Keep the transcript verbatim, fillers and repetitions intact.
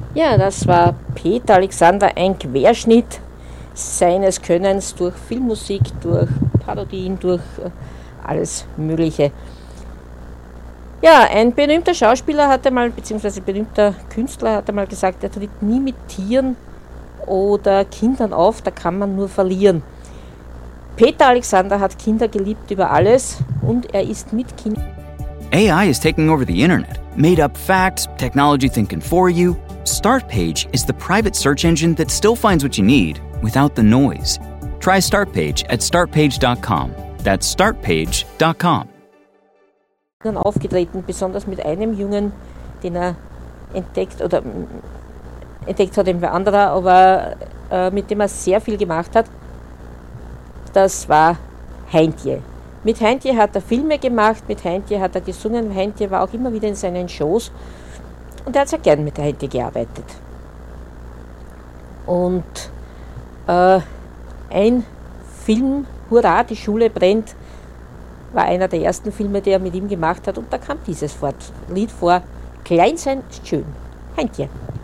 Ja, das war Peter Alexander, ein Querschnitt seines Könnens durch Filmmusik, durch Parodien, durch alles Mögliche. Ja, ein berühmter Schauspieler hatte mal, beziehungsweise berühmter Künstler hatte mal gesagt, er tritt nie mit Tieren oder Kindern auf, da kann man nur verlieren. Peter Alexander hat Kinder geliebt über alles und er ist mit Kindern. A I is taking over the internet. Made up facts, technology thinking for you. Startpage is the private search engine that still finds what you need without the noise. Try Startpage at startpage dot com. That's startpage dot com. Aufgetreten, besonders mit einem Jungen, den er entdeckt oder entdeckt hat ein anderer, aber äh, mit dem er sehr viel gemacht hat. Das war Heintje. Mit Heintje hat er Filme gemacht, mit Heintje hat er gesungen, Heintje war auch immer wieder in seinen Shows und er hat sehr gern mit Heintje gearbeitet. Und äh, ein Film, Hurra, die Schule brennt, war einer der ersten Filme, die er mit ihm gemacht hat und da kam dieses Lied vor, Klein sein ist schön, Heintje.